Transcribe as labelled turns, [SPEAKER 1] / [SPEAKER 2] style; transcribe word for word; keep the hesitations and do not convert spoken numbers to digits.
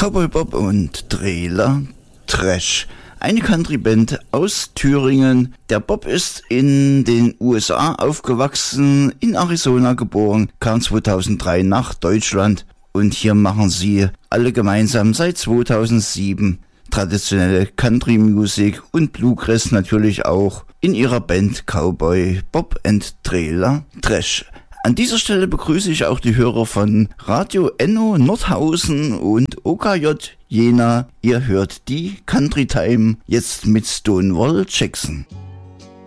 [SPEAKER 1] Cowboy Bob und Trailer Trash. Eine Country-Band aus Thüringen. Der Bob ist in den U S A aufgewachsen, in Arizona geboren, kam zweitausenddrei nach Deutschland und hier machen sie alle gemeinsam seit zweitausendsieben traditionelle Country-Music und Bluegrass natürlich auch in ihrer Band Cowboy Bob and Trailer Trash. An dieser Stelle begrüße ich auch die Hörer von Radio Enno Nordhausen und O K J Jena. Ihr hört die Country Time jetzt mit Stonewall Jackson.